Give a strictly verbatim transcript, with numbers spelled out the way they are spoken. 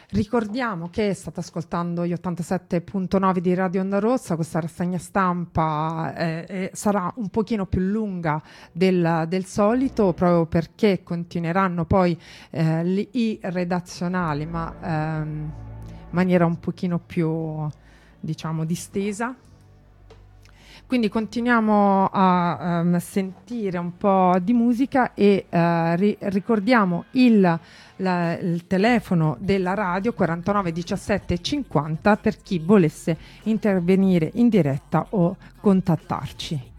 Ricordiamo che state ascoltando gli ottantasette virgola nove di Radio Onda Rossa. Questa rassegna stampa eh, eh, sarà un pochino più lunga del, del solito, proprio perché continueranno poi eh, li, i redazionali, ma ehm, in maniera un pochino più, diciamo, distesa. Quindi continuiamo a um, sentire un po' di musica e uh, ri- ricordiamo il, la, il telefono della radio quarantanove diciassette cinquanta per chi volesse intervenire in diretta o contattarci.